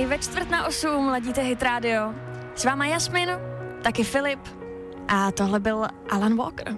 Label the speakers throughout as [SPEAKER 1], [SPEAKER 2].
[SPEAKER 1] I ve 7:45 ladíte Hit Radio. S váma Jasmin, taky Filip a tohle byl Alan Walker.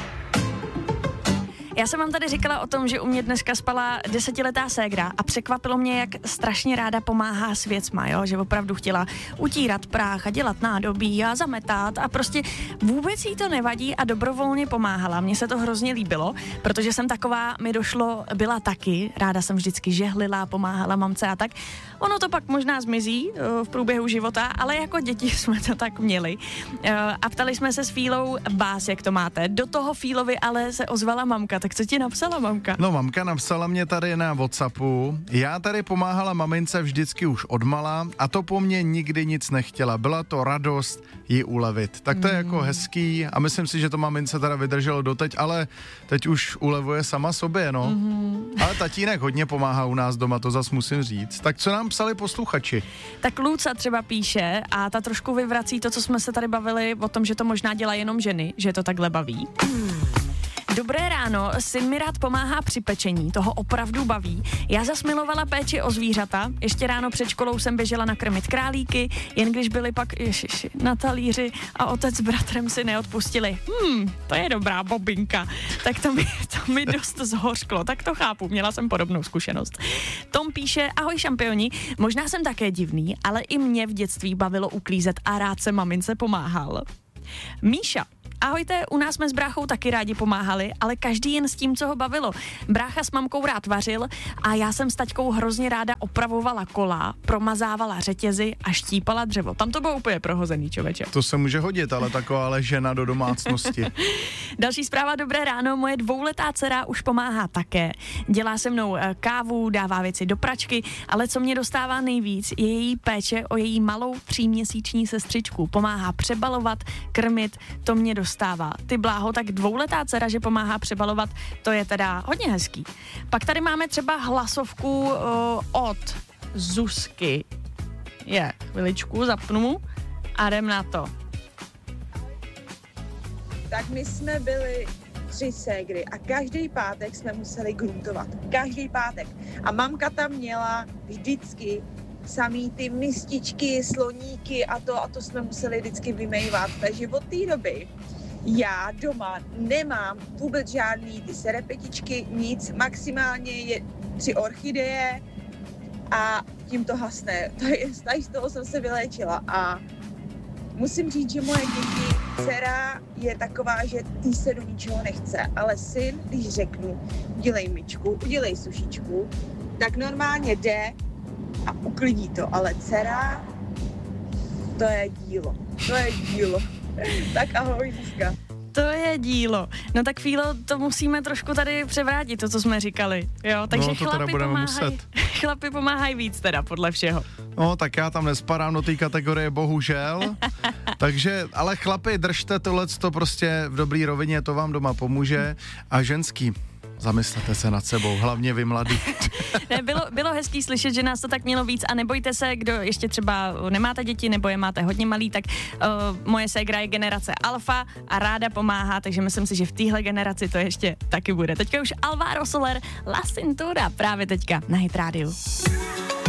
[SPEAKER 1] Já jsem vám tady říkala o tom, že u mě dneska spala 10letá ségra a překvapilo mě, jak strašně ráda pomáhá s věcma, jo? Že opravdu chtěla utírat prach a dělat nádobí a zametat a prostě vůbec jí to nevadí a dobrovolně pomáhala. Mně se to hrozně líbilo, protože jsem taková, mi došlo, byla taky, ráda jsem vždycky žehlila, pomáhala mamce a tak. Ono to pak možná zmizí v průběhu života, ale jako děti jsme to tak měli. A ptali jsme se s Fílou vás, jak to máte. Do toho Fílovi ale se ozvala mamka. Tak co ti napsala mamka?
[SPEAKER 2] No, mamka napsala mě tady na WhatsAppu. Já tady pomáhala mamince vždycky už odmala a to po mně nikdy nic nechtěla. Byla to radost ji ulevit. Tak to je jako hezký a myslím si, že to mamince teda vydrželo doteď, ale teď už ulevuje sama sobě, no. Ale tatínek hodně pomáhá u nás doma, to zas musím říct. Tak co nám psali posluchači?
[SPEAKER 1] Tak Luca třeba píše a ta trošku vyvrací to, co jsme se tady bavili o tom, že to možná dělá jenom ženy, že to takhle baví. Dobré ráno, syn mi rád pomáhá při pečení, toho opravdu baví. Já zas milovala péči o zvířata, ještě ráno před školou jsem běžela nakrmit králíky, jen když byli pak na talíři a otec s bratrem si neodpustili. To je dobrá bobinka. Tak to mi dost zhořklo, tak to chápu, měla jsem podobnou zkušenost. Tom píše, ahoj šampioni, možná jsem také divný, ale i mě v dětství bavilo uklízet a rád se mamince pomáhal. Míša, ahojte, u nás jsme s bráchou taky rádi pomáhali, ale každý jen s tím, co ho bavilo. Brácha s mamkou rád vařil a já jsem s taťkou hrozně ráda opravovala kola, promazávala řetězy a štípala dřevo. Tam to bylo úplně prohozený, člověče.
[SPEAKER 2] To se může hodit, ale taková ale žena do domácnosti.
[SPEAKER 1] Další zpráva, dobré ráno, moje 2letá dcera už pomáhá také. Dělá se mnou kávu, dává věci do pračky, ale co mě dostává nejvíc, je její péče o její malou 3měsíční sestřičku. Pomáhá přebalovat, krmit, to mě dostává. Ty bláho, tak 2letá dcera, že pomáhá přebalovat, to je teda hodně hezký. Pak tady máme třeba hlasovku od Zuzky. Chviličku, zapnu a jdem na to.
[SPEAKER 3] Tak my jsme byli 3 ségry a každý pátek jsme museli gruntovat. Každý pátek. A mamka tam měla vždycky samý ty mističky, sloníky a to jsme museli vždycky vymejvat. Takže od té doby já doma nemám vůbec žádný ty serepetičky, nic, maximálně je 3 orchideje a tím to hasne. Z toho jsem se vyléčila a musím říct, že moje děti, dcera je taková, že tý se do ničeho nechce, ale syn, když řeknu, udělej myčku, udělej sušičku, tak normálně jde a uklidí to, ale dcera, to je dílo. Tak ahoj, Zuzka.
[SPEAKER 1] To je dílo. No tak Fílo, to musíme trošku tady převrátit, to, co jsme říkali. Jo, takže
[SPEAKER 2] no,
[SPEAKER 1] chlapi pomáhají víc teda, podle všeho.
[SPEAKER 2] No, tak já tam nespadám do té kategorie, bohužel. Takže, ale chlapi, držte tohleto prostě v dobrý rovině, to vám doma pomůže. A ženský, zamyslete se nad sebou, hlavně vy mladí.
[SPEAKER 1] Ne, bylo hezký slyšet, že nás to tak mělo víc a nebojte se, kdo ještě třeba nemáte děti nebo je máte hodně malý, tak moje ségra je generace alfa a ráda pomáhá, takže myslím si, že v téhle generaci to ještě taky bude. Teďka už Alvaro Soler, La Cintura, právě teďka na Hit Radio.